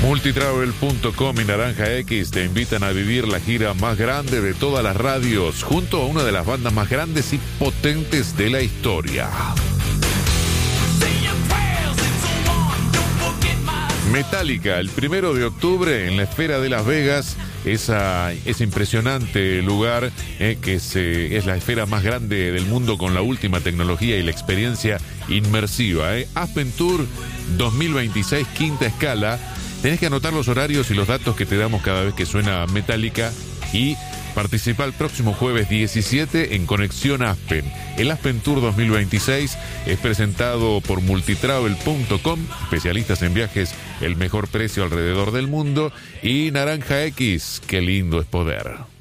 Multitravel.com y Naranja X te invitan a vivir la gira más grande de todas las radios, junto a una de las bandas más grandes y potentes de la historia. Metallica, el 1 de octubre en la Esfera de Las Vegas, ese impresionante lugar que es la esfera más grande del mundo con la última tecnología y la experiencia inmersiva. Aspen Tour 2026, quinta escala. Tenés que anotar los horarios y los datos que te damos cada vez que suena Metallica y participa el próximo jueves 17 en Conexión Aspen. El Aspen Tour 2026 es presentado por Multitravel.com, especialistas en viajes, el mejor precio alrededor del mundo, y Naranja X, qué lindo es poder.